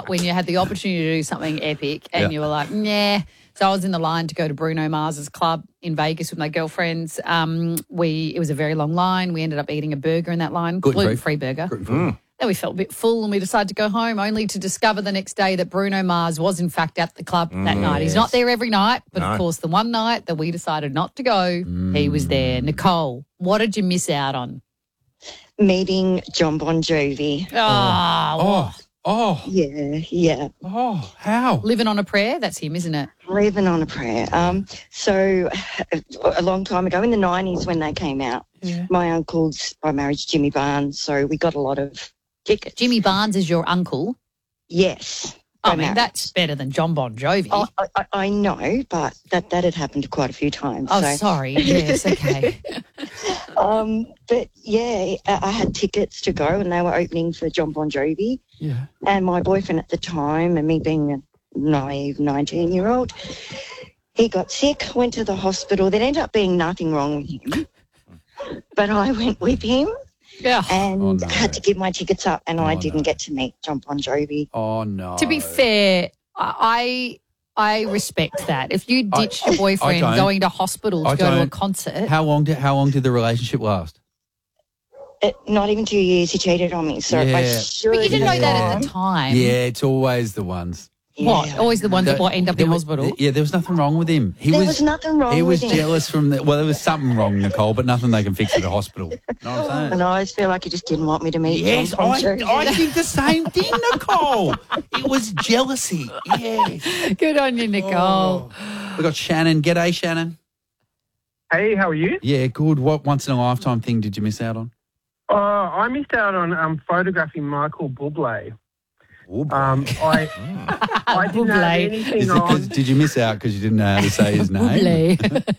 when you had the opportunity to do something epic and you were like, nah. So I was in the line to go to Bruno Mars's club in Vegas with my girlfriends. It was a very long line. We ended up eating a burger in that line, gluten-free burger. Then we felt a bit full and we decided to go home, only to discover the next day that Bruno Mars was in fact at the club that night. He's not there every night, but of course the one night that we decided not to go, he was there. Nicole, what did you miss out on? Meeting John Bon Jovi. Yeah. Oh, how? Living on a Prayer, that's him, isn't it? Living on a Prayer. So a long time ago in the 90s when they came out, my uncle's by marriage, Jimmy Barnes, so we got a lot of tickets. Jimmy Barnes is your uncle? Yes. I mean, that's better than John Bon Jovi. Oh, I know, but that had happened quite a few times. Oh, sorry. Yes, okay. But, yeah, I had tickets to go and they were opening for John Bon Jovi. Yeah. And my boyfriend at the time, and me being a naive 19-year-old, he got sick, went to the hospital. There ended up being nothing wrong with him. But I went with him. Yeah. And had to give my tickets up and I didn't get to meet John Bon Jovi. Oh, no. To be fair, I respect that. If you ditch your boyfriend going to hospital to go to a concert. How long did the relationship last? Not even 2 years he cheated on me. So I should. But you didn't know that at the time. Yeah, it's always the ones. Yeah. What? Always the ones that end up in hospital? Yeah, there was nothing wrong with him. There was nothing wrong with him. He was jealous from there was something wrong, Nicole, but nothing they can fix at a hospital. You know what I'm saying? And I always feel like he just didn't want me to meet Yes, John Bon Jovi. I think the same thing, Nicole. It was jealousy. Yes. Good on you, Nicole. We got Shannon. G'day, Shannon. Hey, how are you? Yeah, good. What once-in-a-lifetime thing did you miss out on? I missed out on photographing Michael Bublé. I didn't have anything on. Did you miss out because you didn't know how to say his name?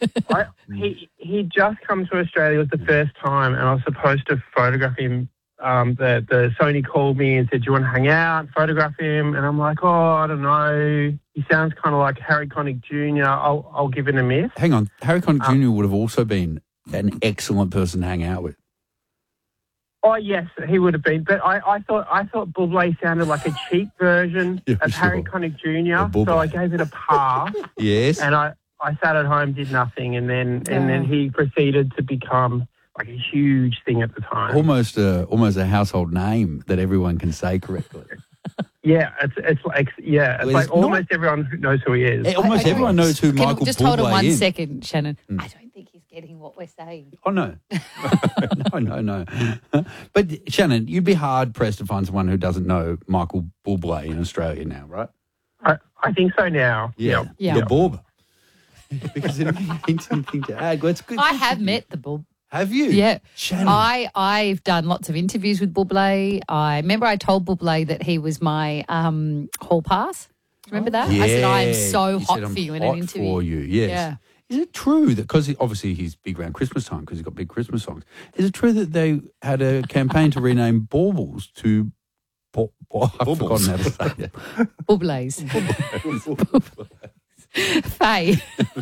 He just come to Australia. It was the first time, and I was supposed to photograph him. The Sony called me and said, "Do you want to hang out, photograph him?" And I'm like, "Oh, I don't know. He sounds kind of like Harry Connick Jr. I'll give it a miss." Hang on, Harry Connick Jr. would have also been an excellent person to hang out with. Oh yes, he would have been. But I thought Bublé sounded like a cheap version of Harry Connick Jr. So I gave it a pass. Yes. And I sat at home, did nothing, and then he proceeded to become like a huge thing at the time. Almost a household name that everyone can say correctly. Yeah, it's like almost everyone knows who he is. Almost everyone knows who Michael Bublé is. Just hold on 1 second, Shannon. I don't think he's getting what we're saying. Oh, no. No. But, Shannon, you'd be hard-pressed to find someone who doesn't know Michael Bublé in Australia now, right? I think so now. Yeah. The Bob. Because anything to add. It's good. I have met the Bob. Have you? Yeah. Shannon. I've done lots of interviews with Bublé. I remember I told Bublé that he was my hall pass. Remember that? Yeah. I said, I am so hot said, for you in hot an interview. For you, yes. Yeah. Is it true that, because obviously he's big around Christmas time because he's got big Christmas songs, is it true that they had a campaign to rename Baubles to I've forgotten how to say it. Bublé's. Faye.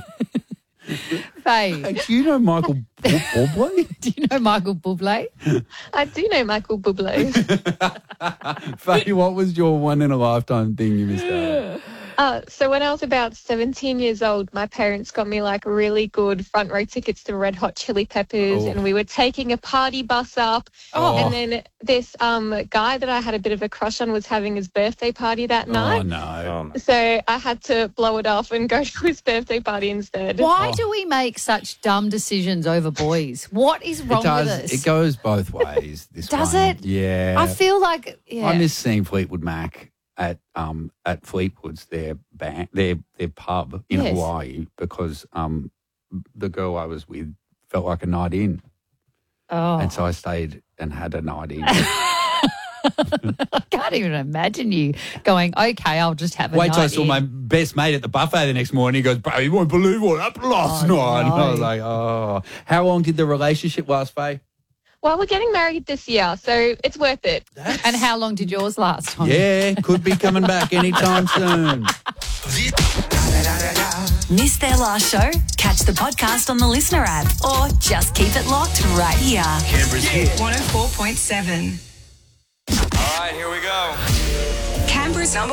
Faye. Do you know Michael Bublé? Do you know Michael Bublé? I do know Michael Bublé. Faye, what was your one-in-a-lifetime thing you missed out on? So when I was about 17 years old, my parents got me like really good front row tickets to Red Hot Chili Peppers, and we were taking a party bus up. And then this guy that I had a bit of a crush on was having his birthday party that night. Oh, no. So I had to blow it off and go to his birthday party instead. Why do we make such dumb decisions over boys? What is wrong with us? It goes both ways. Does one. it? Yeah. I feel like I miss seeing Fleetwood Mac at Fleetwood's their pub in Hawaii because the girl I was with felt like a night in. Oh. And so I stayed and had a night in. I can't even imagine you going, okay, I'll just have a Wait night till I saw in. my best mate at the buffet the next morning. He goes, bro, you won't believe what happened last night. And I was like, oh. How long did the relationship last, Faye? Well, we're getting married this year, so it's worth it. And how long did yours last time? Yeah, could be coming back anytime soon. Missed their last show? Catch the podcast on the Listener app or just keep it locked right here. Canberra's hit. 104.7. All right, here we go. Canberra's number